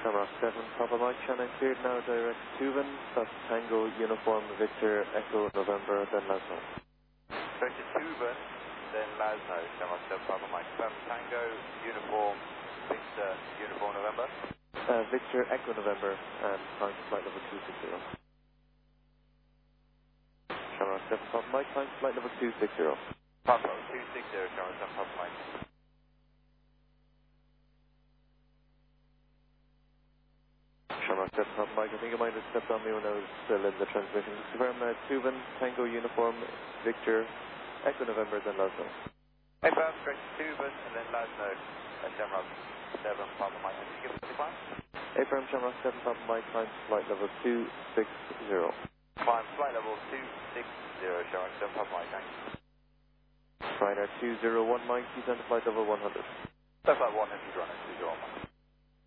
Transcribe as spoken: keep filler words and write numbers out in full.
Shamrock seven, Papa Mike, Shannon cleared now, direct Tuban, that's Tango, Uniform, Victor, Echo, November, then Lasno. Direct to Tuban, then Lasno, Shamrock seven, Papa Mike, seven, Tango, Uniform, Victor, Uniform, November. Uh, Victor, Echo, November, and climb to flight level two six zero. Shamrock seven, Papa Mike, climb to flight level two six zero. Papa, two six zero, Shamrock seven, Papa Mike. Shamrock seven, Papa Mike, I think you might have stepped on me when I was still in the transmission. Confirm uh, Tuban, Tango, Uniform, Victor, Echo, November, then Lasno. Hey, Bob, direct to Tuban, and then Lasno, uh, Shamrock seven, Papa Mike. Can you give us the climb? A firm Shamrock seven, Papa Mike, climb to flight level two six zero. Climb flight level two six zero, Shamrock seven, Papa Mike, thanks. Ryder two zero one Mike, descend to flight level one hundred. That's like one hundred, running two zero.